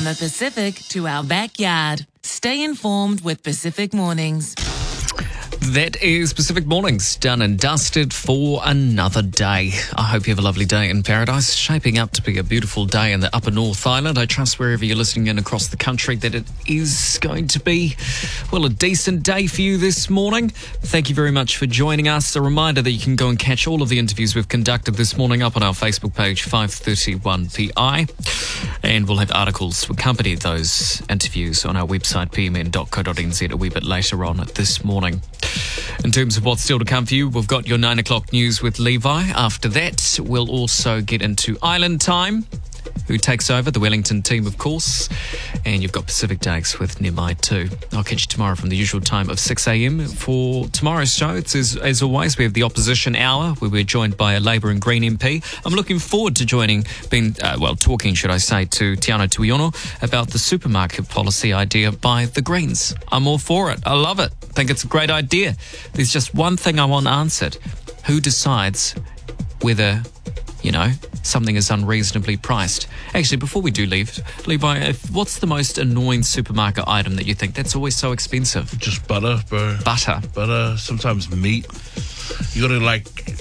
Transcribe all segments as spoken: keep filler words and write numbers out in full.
the Pacific to our backyard. Stay informed with Pacific Mornings. That is Pacific Mornings, done and dusted for another day. I hope you have a lovely day in paradise. Shaping up to be a beautiful day in the Upper North Island. I trust wherever you're listening in across the country that it is going to be, well, a decent day for you this morning. Thank you very much for joining us. A reminder that you can go and catch all of the interviews we've conducted this morning up on our Facebook page, five thirty-one P I. And we'll have articles to accompany those interviews on our website, p m n dot co dot n z, a wee bit later on this morning. In terms of what's still to come for you, we've got your nine o'clock news with Levi. After that, we'll also get into Island Time, who takes over, the Wellington team, of course. And you've got Pacific Days with Nemai too. I'll catch you tomorrow from the usual time of six a.m. For tomorrow's show, it's as, as always, we have the Opposition Hour, where we're joined by a Labour and Green M P. I'm looking forward to joining, being, uh, well, talking, should I say, to Tiano Tuiono about the supermarket policy idea by the Greens. I'm all for it. I love it. I think it's a great idea. There's just one thing I want answered. Who decides whether, you know, something is unreasonably priced? Actually, before we do leave, Levi, if, what's the most annoying supermarket item that you think that's always so expensive? Just butter, bro. Butter. Butter, sometimes meat. You gotta, like,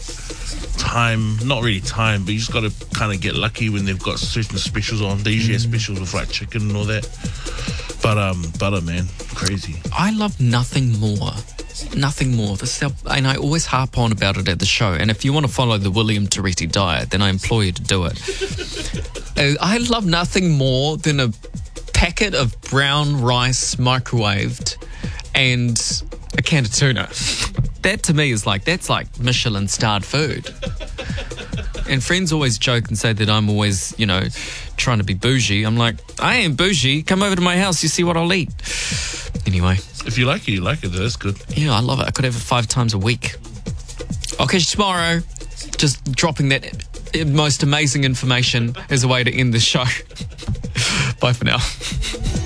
time, not really time, but you just gotta kind of get lucky when they've got certain specials on. They usually mm. have specials with, like, chicken and all that. But, um, butter, man, crazy. I love nothing more. Nothing more. This is, and I always harp on about it at the show. And if you want to follow the William Toretti diet, then I implore you to do it. I love nothing more than a packet of brown rice microwaved and a can of tuna. That to me is like, that's like Michelin starred food. And friends always joke and say that I'm always, you know, trying to be bougie. I'm like, I ain't bougie. Come over to my house, you see what I'll eat. Anyway. If you like it, you like it. That's good. Yeah, I love it. I could have it five times a week. I'll catch you tomorrow. Just dropping that most amazing information as a way to end the show. Bye for now.